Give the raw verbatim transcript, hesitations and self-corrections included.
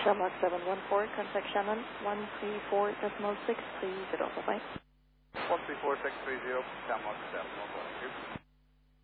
Denmark seven one four, contact Shannon one three four point six three zero. Bye-bye. one three four six three zero, Denmark seven one four.